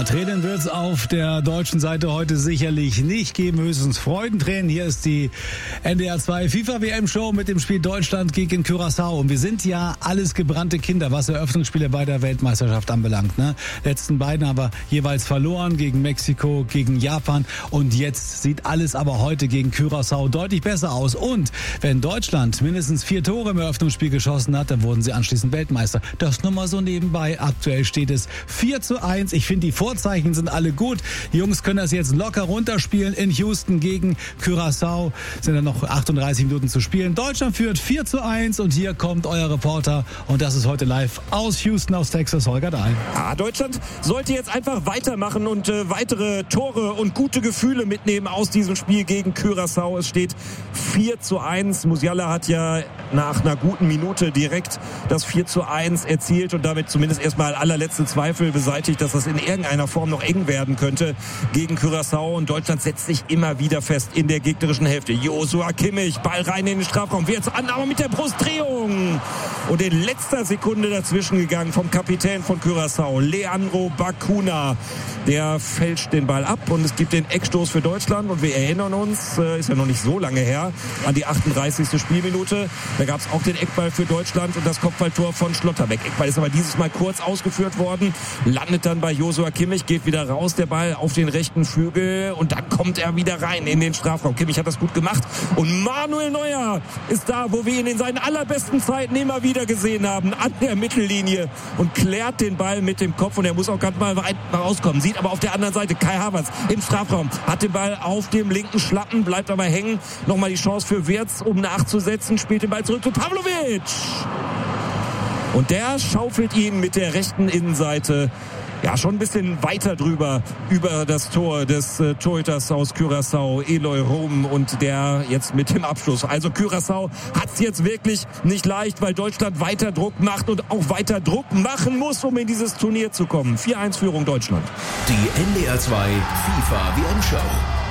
Ja, Tränen wird es auf der deutschen Seite heute sicherlich nicht geben, höchstens Freudentränen. Hier ist die NDR 2 FIFA-WM-Show mit dem Spiel Deutschland gegen Curaçao. Und wir sind ja alles gebrannte Kinder, was Eröffnungsspiele bei der Weltmeisterschaft anbelangt. Ne? Letzten beiden aber jeweils verloren gegen Mexiko, gegen Japan. Und jetzt sieht alles aber heute gegen Curaçao deutlich besser aus. Und wenn Deutschland mindestens 4 Tore im Eröffnungsspiel geschossen hat, dann wurden sie anschließend Weltmeister. Das nur mal so nebenbei. Aktuell steht es 4:1. Ich finde, die Vorzeichen sind alle gut. Die Jungs können das jetzt locker runterspielen in Houston gegen Curaçao. Sind dann noch 38 Minuten zu spielen. Deutschland führt 4:1 und hier kommt euer Reporter und das ist heute live aus Houston, aus Texas, Holger Dahl. Ja, Deutschland sollte jetzt einfach weitermachen und weitere Tore und gute Gefühle mitnehmen aus diesem Spiel gegen Curaçao. Es steht 4:1. Musiala hat ja nach einer guten Minute direkt das 4:1 erzielt und damit zumindest erstmal allerletzte Zweifel beseitigt, dass das in irgendeiner Form noch eng werden könnte gegen Curaçao. Und Deutschland setzt sich immer wieder fest in der gegnerischen Hälfte. Joshua Kimmich, Ball rein in den Strafraum. Wird jetzt Annahme mit der Brustdrehung. Und in letzter Sekunde dazwischen gegangen vom Kapitän von Curaçao, Leandro Bacuna. Der fälscht den Ball ab und es gibt den Eckstoß für Deutschland. Und wir erinnern uns, ist ja noch nicht so lange her, an die 38. Spielminute. Da gab es auch den Eckball für Deutschland und das Kopfballtor von Schlotterbeck. Eckball ist aber dieses Mal kurz ausgeführt worden, landet dann bei Joshua Kimmich, geht wieder raus, der Ball auf den rechten Flügel und dann kommt er wieder rein in den Strafraum. Kimmich hat das gut gemacht und Manuel Neuer ist da, wo wir ihn in seinen allerbesten Zeiten immer wieder gesehen haben, an der Mittellinie und klärt den Ball mit dem Kopf und er muss auch ganz mal weit rauskommen. Sieht aber auf der anderen Seite Kai Havertz im Strafraum, hat den Ball auf dem linken Schlappen, bleibt aber hängen. Nochmal die Chance für Wirtz, um nachzusetzen, spielt den Ball zurück zu Pavlovic. Und der schaufelt ihn mit der rechten Innenseite ja schon ein bisschen weiter drüber, über das Tor des Torhüters aus Curaçao, Eloy Rom, und der jetzt mit dem Abschluss. Also Curaçao hat es jetzt wirklich nicht leicht, weil Deutschland weiter Druck macht und auch weiter Druck machen muss, um in dieses Turnier zu kommen. 4:1 Führung Deutschland. Die NDR 2 FIFA WM-Show.